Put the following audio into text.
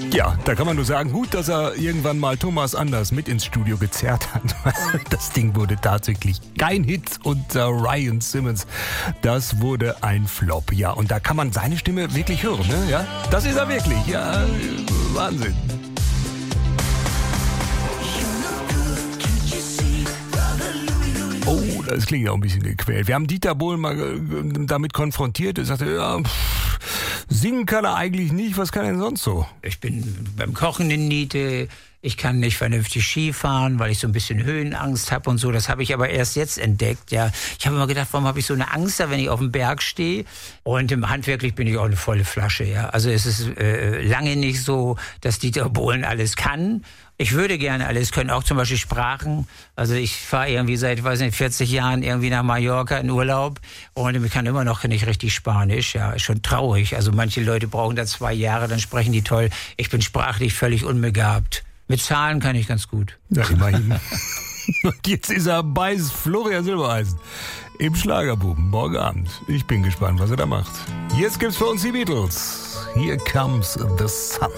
Ja, da kann man nur sagen, gut, dass er irgendwann mal Thomas Anders mit ins Studio gezerrt hat. Das Ding wurde tatsächlich kein Hit unter Ryan Simmons. Das wurde ein Flop. Ja, und da kann man seine Stimme wirklich hören, ne? Ja, das ist er wirklich. Ja, Wahnsinn. Oh, das klingt ja auch ein bisschen gequält. Wir haben Dieter Bohlen mal damit konfrontiert. Er sagte, ja, singen kann er eigentlich nicht. Was kann er denn sonst so? Ich bin beim Kochen in Niete. Ich kann nicht vernünftig Ski fahren, weil ich so ein bisschen Höhenangst habe und so. Das habe ich aber erst jetzt entdeckt. Ja, ich habe immer gedacht, warum habe ich so eine Angst da, wenn ich auf dem Berg stehe? Und handwerklich bin ich auch eine volle Flasche. Ja, also es ist lange nicht so, dass Dieter Bohlen alles kann. Ich würde gerne alles können, auch zum Beispiel Sprachen. Also ich fahre irgendwie seit, 40 Jahren irgendwie nach Mallorca in Urlaub und ich kann immer noch nicht richtig Spanisch. Ja, ist schon traurig. Also manche Leute brauchen da 2 Jahre, dann sprechen die toll. Ich bin sprachlich völlig unbegabt. Mit Zahlen kann ich ganz gut. Ja, immerhin. Und jetzt ist er bei Florian Silbereisen im Schlagerbuben morgen Abend. Ich bin gespannt, was er da macht. Jetzt gibt's für uns die Beatles. Here comes the sun.